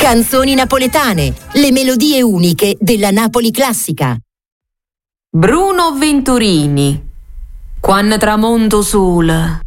Canzoni napoletane, le melodie uniche della Napoli classica. Bruno Venturini, Quan tramonto sul